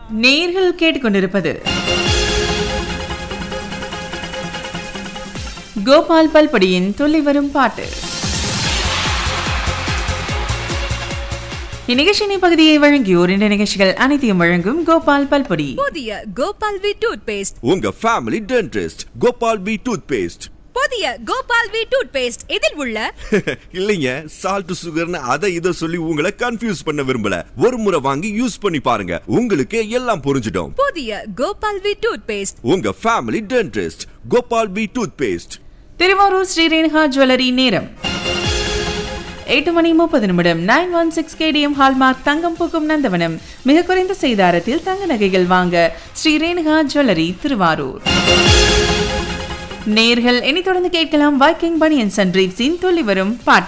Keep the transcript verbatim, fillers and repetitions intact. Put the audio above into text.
நேர்கள் கேட்டுக்கொண்டிருப்பது கோபால் பல்படியின் துள்ளி வரும் பாட்டு. இந்நிகழ்ச்சியின் பகுதியை வழங்கியோர் இந்த நிகழ்ச்சிகள் அனைத்தையும் வழங்கும் கோபால் பல்படி. புதிய கோபால் வி டூத் பேஸ்ட், உங்க family dentist Gopal we tooth paste. புதிய கோபால் வி டூத் பேஸ்ட் இதில் உள்ள இல்லைங்க சால்ட் சுகர்னு அதை இதை சொல்லி உங்களை கன்ஃபியூஸ் பண்ண விரும்பல. ஒரு முறை வாங்கி யூஸ் பண்ணி பாருங்க, உங்களுக்கு எல்லாம் புரிஞ்சிடும். புதிய கோபால் வி டூத் பேஸ்ட், உங்க family dentist Gopal we tooth paste. Thiruvarur Sri Renuka jewellery நேரம் எட்டு மணி முப்பது நிமிடம். Nine one six KTM hallmark தங்கம் பூக்கும் நந்தவனம். மிக குறைந்த செய்தாரத்தில் தங்க நகைகள் வாங்க ஸ்ரீ ரேணுகா ஜுவல்லரி திருவாரூர். நேர்கள் இனி தொடர்ந்து கேட்கலாம் வைக்கிங் பனியன்ஸ் அண்ட் பிரீஃப்ஸின் துள்ளி வரும் பாட்டு.